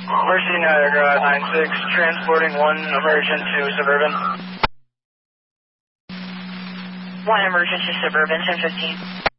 Mercy Niagara 96, transporting 1 emergent to Suburban. 1 emergent to Suburban, 1015.